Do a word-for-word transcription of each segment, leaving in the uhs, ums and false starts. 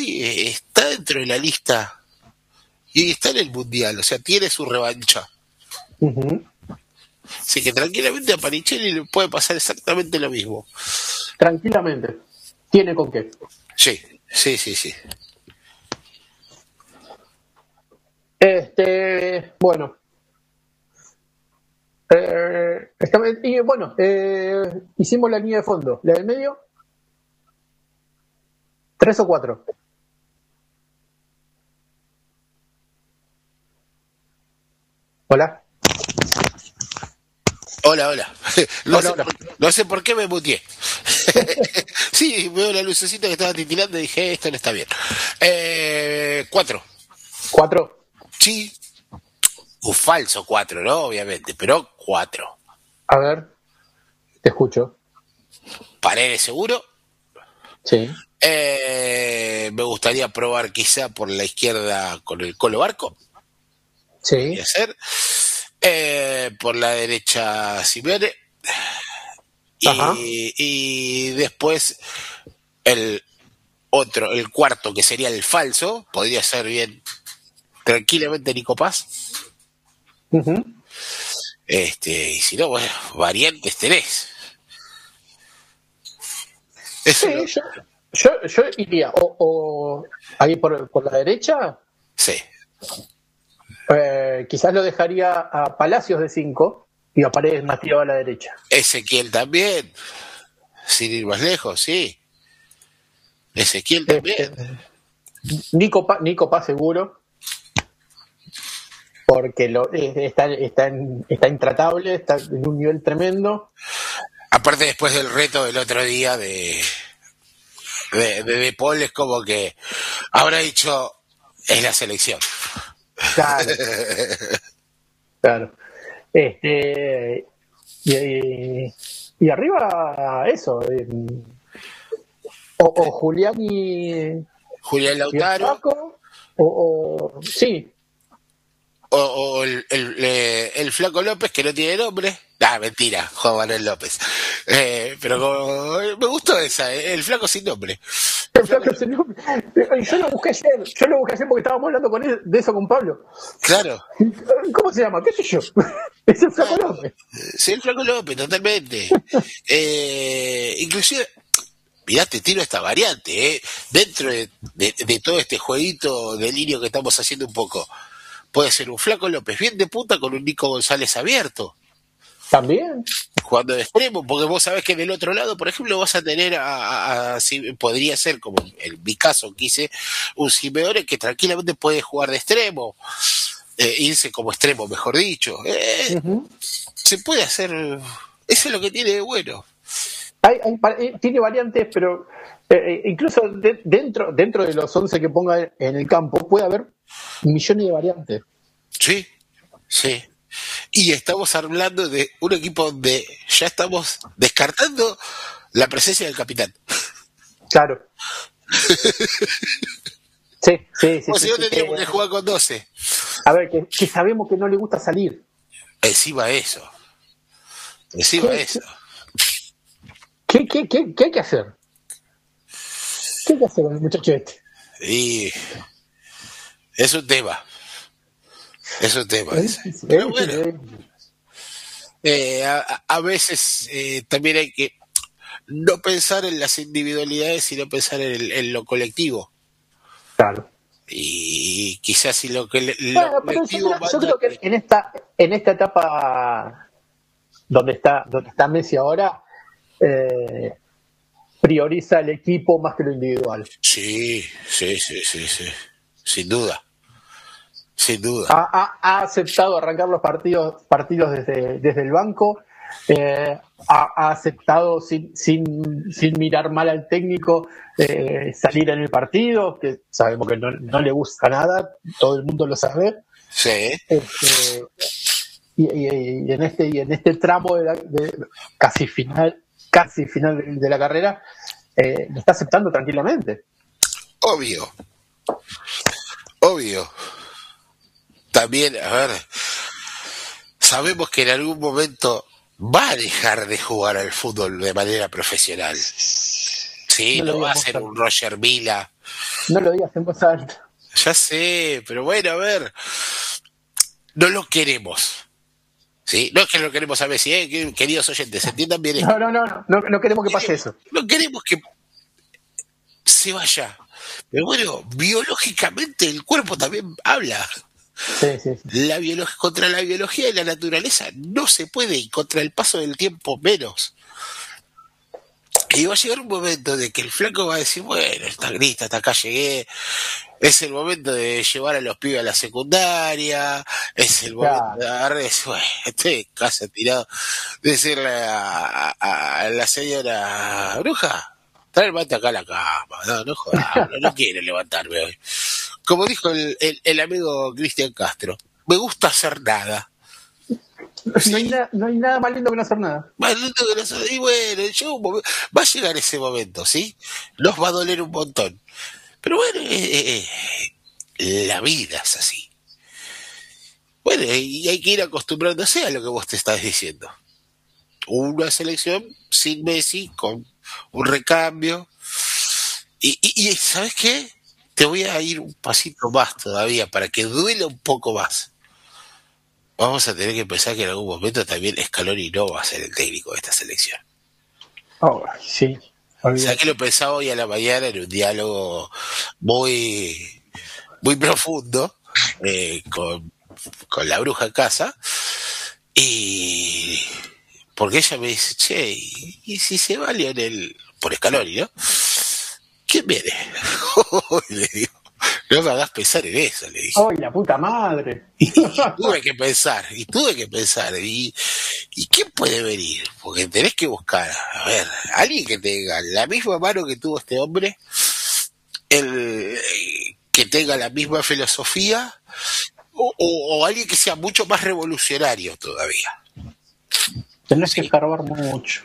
eh, está dentro de la lista y está en el Mundial, o sea, tiene su revancha. Uh-huh. Así que tranquilamente a Panichelli le puede pasar exactamente lo mismo. Tranquilamente. ¿Tiene con qué? Sí, sí, sí, sí. Este, bueno. Eh, está, y bueno, eh, hicimos la línea de fondo. ¿La del medio? ¿Tres o cuatro? Hola. Hola, hola. No, hola, sé, hola. Por, no sé por qué me muteé. Sí, veo la lucecita que estaba titilando y dije, esto no está bien. Eh, cuatro. ¿Cuatro? Sí. Un falso cuatro, ¿no? Obviamente, pero cuatro. A ver, te escucho. Paredes seguro. Sí. Eh, me gustaría probar quizá por la izquierda con el Colo Barco. Sí. Podría ser. Eh, por la derecha Simeone. Y, y después el otro, el cuarto, que sería el falso, podría ser bien tranquilamente Nico Paz. Uh-huh. Este, y si no, bueno, variantes tenés. Eso sí, lo... yo, yo, yo iría o, o ahí por, por la derecha. Sí. Eh, quizás lo dejaría a Palacios de cinco y a Paredes más tirado a la derecha. Ezequiel también, sin ir más lejos, sí. Ezequiel también. Este, Nico Paz, Nico Paz seguro. Porque lo, está, está, en, está intratable, está en un nivel tremendo. Aparte, después del reto del otro día de de, de, de Paul, es como que habrá dicho, es la selección. Claro. Claro. Este, y, y, y arriba, eso. Eh, o, o Julián y. Julián Lautaro. Y Paco, o, o. Sí. O, o el, el, el, el Flaco López, que no tiene nombre. Ah, mentira, Juan Manuel López. Eh, pero como, me gustó esa, eh, el Flaco sin nombre. El Flaco sin nombre. Yo lo busqué ayer, yo lo busqué ayer porque estábamos hablando con él, de eso con Pablo. Claro. ¿Cómo se llama? ¿Qué sé yo? Es el Flaco López. Sí, el Flaco López, totalmente. eh, inclusive, mirá, te tiro esta variante, eh, dentro de, de, de todo este jueguito de línea que estamos haciendo un poco. Puede ser un Flaco López bien de punta con un Nico González abierto. También. Jugando de extremo, porque vos sabés que en el otro lado, por ejemplo, vas a tener a, a, a si, podría ser, como en mi caso quise, un Simeone que tranquilamente puede jugar de extremo, eh, irse como extremo, mejor dicho. Eh, uh-huh. Se puede hacer, eso es lo que tiene de bueno. Hay, hay, tiene variantes, pero eh, incluso de, dentro, dentro de los once que ponga en el campo puede haber millones de variantes. Sí, sí. Y estamos hablando de un equipo donde ya estamos descartando la presencia del capitán. Claro. Sí, sí, sí. O si no sí, tendríamos sí, que jugar con doce. A ver, que, que sabemos que no le gusta salir. Encima eso. Encima ¿Qué, eso. ¿Qué, qué, qué, ¿Qué hay que hacer? ¿Qué hay que hacer con el muchacho este? Y es un tema. Es un tema. ¿Eh? Ese. Pero bueno, eh, a, a veces eh, también hay que no pensar en las individualidades, sino pensar en, el, en lo colectivo. Claro. Y quizás si lo que lo bueno, colectivo pero yo, creo, yo creo que en esta en esta etapa donde está donde está Messi ahora eh, prioriza el equipo más que lo individual. Sí, sí, sí, sí, sí. Sin duda. Sin duda. Ha, ha, ha aceptado arrancar los partidos partidos desde, desde el banco. Eh, ha, ha aceptado sin, sin, sin mirar mal al técnico eh, salir en el partido, que sabemos que no, no le gusta nada, todo el mundo lo sabe. Sí. Este, y, y, y en este y en este tramo de, la, de casi final casi final de, de la carrera eh, lo está aceptando tranquilamente. Obvio. Obvio. También, a ver, sabemos que en algún momento va a dejar de jugar al fútbol de manera profesional. Sí, no, no va a ser un Roger Mila No lo digas en voz alta. Ya sé, pero bueno, a ver, no lo queremos. ¿Sí? No es que lo queremos a Messi, ¿eh? Queridos oyentes, entiendan bien esto. No, no, no, no, no, no queremos que pase eso. No queremos que se vaya. Pero bueno, biológicamente el cuerpo también habla. Sí, sí, sí. La biología, contra la biología y la naturaleza no se puede, y contra el paso del tiempo menos. Y va a llegar un momento de que el flaco va a decir, bueno, está grita, hasta acá llegué, es el momento de llevar a los pibes a la secundaria, es el momento Claro. de agarrar y decir, bueno, estoy en casa tirado, decirle a, a, a la señora bruja, trae el mate acá a la cama, no, no jodas, no, no quiere levantarme hoy. Como dijo el, el, el amigo Cristian Castro, me gusta hacer nada. No hay, na- no hay nada más lindo que no hacer nada. Más lindo que no sabe. Y bueno, llega un momento- va a llegar ese momento, ¿sí? Nos va a doler un montón. Pero bueno, eh, eh, la vida es así. Bueno, y hay que ir acostumbrándose a lo que vos te estás diciendo. Una selección sin Messi, con un recambio. Y, y, y ¿sabes qué? Te voy a ir un pasito más todavía para que duela un poco más. Vamos a tener que pensar que en algún momento también Scaloni no va a ser el técnico de esta selección. Oh, sí. O sea, que lo pensaba hoy a la mañana en un diálogo muy, muy profundo eh, con, con la bruja en casa. Y porque ella me dice, che, ¿y, y si se va Lionel por Scaloni, no? ¿Quién viene? Y le digo, no me hagas pensar en eso, le dije. ¡Ay, la puta madre! Y, y tuve que pensar, y tuve que pensar, y, ¿y quién puede venir? Porque tenés que buscar, a ver, alguien que tenga la misma mano que tuvo este hombre, el, que tenga la misma filosofía, o, o, o alguien que sea mucho más revolucionario todavía. Tenés Sí. que escarbar mucho.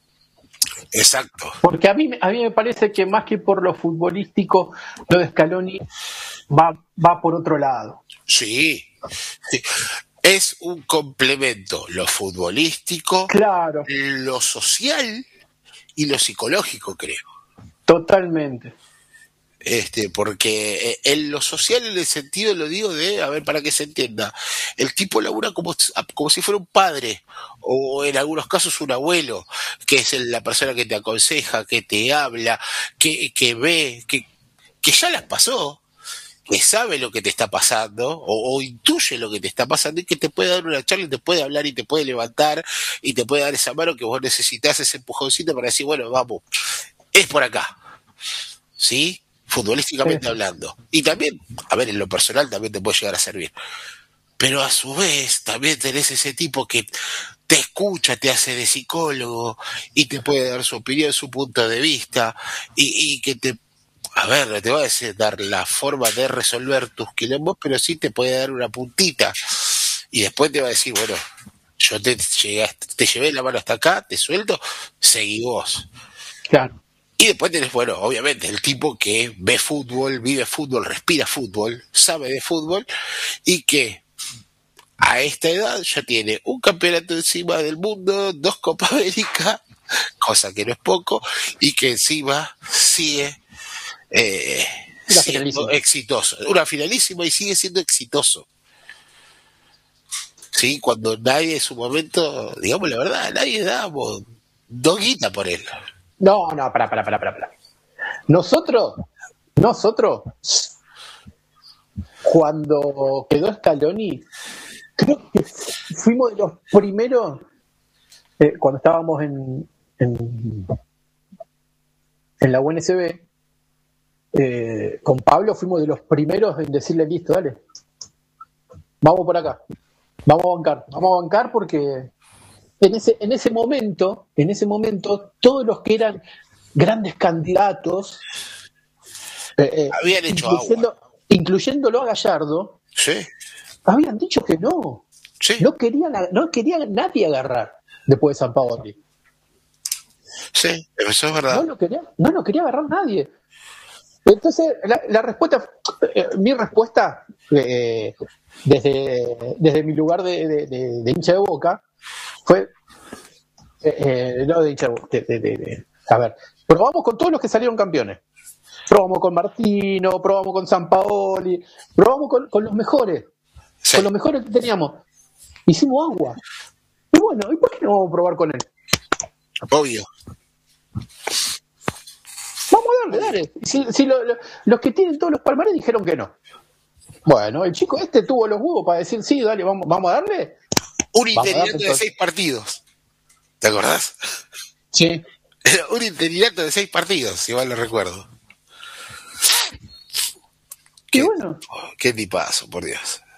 Exacto. Porque a mí, a mí me parece que más que por lo futbolístico, lo de Scaloni va, va por otro lado. Sí, sí. Es un complemento, lo futbolístico, Claro, lo social y lo psicológico, creo. totalmente. Este, porque en lo social, en el sentido, lo digo de, a ver, para que se entienda, el tipo labura como, como si fuera un padre, o en algunos casos un abuelo, que es la persona que te aconseja, que te habla, que, que ve, que, que ya las pasó, que sabe lo que te está pasando, o, o intuye lo que te está pasando, y que te puede dar una charla y te puede hablar y te puede levantar y te puede dar esa mano que vos necesitas, ese empujoncito para decir, bueno, vamos, es por acá, ¿sí? Futbolísticamente Sí. hablando. Y también, a ver, en lo personal también te puede llegar a servir. Pero a su vez, también tenés ese tipo que te escucha, te hace de psicólogo y te puede dar su opinión, su punto de vista, y, y que te, a ver, no te va a decir dar la forma de resolver tus quilombos, pero sí te puede dar una puntita. Y después te va a decir, bueno, yo te, llegaste, te llevé la mano hasta acá, te suelto, seguí vos. Claro. Y después tenés, bueno, obviamente, el tipo que ve fútbol, vive fútbol, respira fútbol, sabe de fútbol, y que a esta edad ya tiene un campeonato encima del mundo, dos Copas América, cosa que no es poco, y que encima sigue eh, Una siendo finalísima. exitoso. Una finalísima y sigue siendo exitoso. Sí, cuando nadie en su momento, digamos la verdad, nadie damos dos guitas por él. No, no, pará, pará, pará, pará, pará. Nosotros, nosotros, cuando quedó Scaloni, creo que fuimos de los primeros, eh, cuando estábamos en, en, en la U N S B, eh, con Pablo fuimos de los primeros en decirle, listo, dale, vamos por acá, vamos a bancar, vamos a bancar porque en ese, en ese momento, en ese momento, todos los que eran grandes candidatos, eh, eh, Habían hecho incluyendo, agua. incluyéndolo a Gallardo, Sí, habían dicho que no, sí, no querían, no quería nadie agarrar después de San Paoli. sí, eso es No verdad. lo quería, no lo quería agarrar nadie. Entonces, la, la respuesta, eh, mi respuesta, eh, desde, desde mi lugar de, de, de, de hincha de Boca, fue, eh, eh, no de hincha de Boca, de, de, de, de, a ver, probamos con todos los que salieron campeones. probamos con Martino, probamos con Sampaoli, probamos con, con los mejores, Sí. con los mejores que teníamos. Hicimos agua. Y bueno, ¿y por qué no vamos a probar con él? Obvio. Vamos a darle, dale. Si, si lo, lo, los que tienen todos los palmarés dijeron que no. Bueno, el chico este tuvo los huevos para decir, sí, dale, vamos, vamos a darle. Un Vamos a darle, interinato de entonces. seis partidos. ¿Te acordás? Sí. Era un interinato de seis partidos, si mal lo recuerdo. Y Qué, bueno, qué tipazo, por Dios.